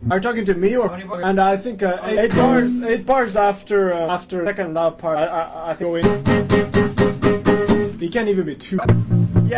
Are you talking to me or? And I think 8 bars after second loud part. I think going. It can't even be 2. Yeah.